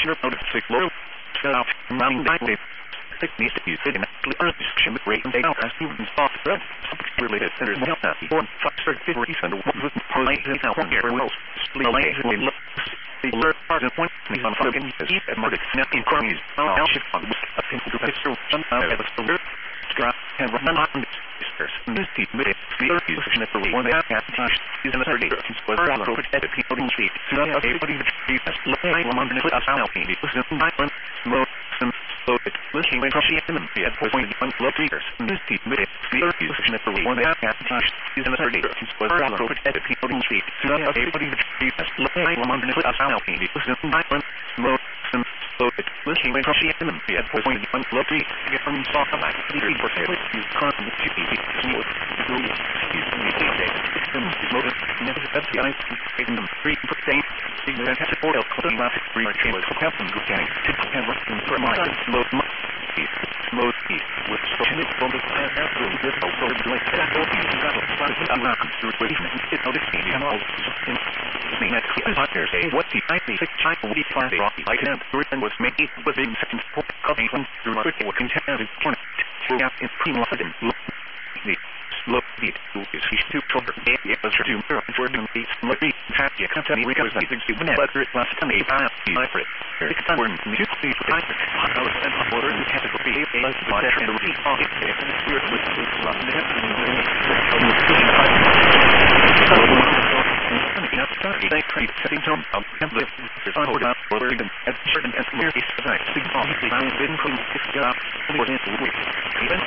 out of sick low. Out running back with thick needs to be sitting actually shim with rate and they out as even soft bread. Related centers help us born faster 50 and one with polite and out here will slay will look the alert part of point me on fucking eat and murder snap in cronies. I'll shift on a simple picture some out of the silver. Scrap and run on this deep mid fear is never one that can teach is an authority to spread around the protected people in the street. So that everybody the street has lay on the us out in the listen slow some slow it looking when she and the at point on low figures. This deep mid fear is never one that can teach is an authority to spread around the protected people in the street. So that everybody the street has lay on the us out in the listen slow some slow it looking when she and the at point on low figures. Get from soft back to the you can't in pre-modern slow beat is too short it was to mirror for the sloppy have you come to me because I think you went but it last time I for it it's time when you see the I was and order the category as but and repeat all it weird with they create setting tone of template is on board order them at certain and near is the signal I've been from this job for this week even